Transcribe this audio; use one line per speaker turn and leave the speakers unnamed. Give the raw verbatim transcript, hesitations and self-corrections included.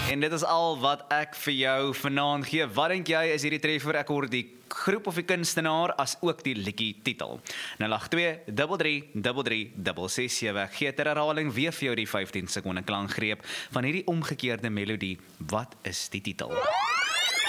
En dit is al wat ek vir jou vanaand gee. Wat dink jy is hierdie treffer? Ek hoor die groep of die kunstenaar as ook die liedjie titel. nul agt twee, drie drie, drie drie, ses ses sewe. Ek gee ter herhaling weer vir jou die vyftien sekonde klankgreep van hierdie omgekeerde melodie. Wat is die titel?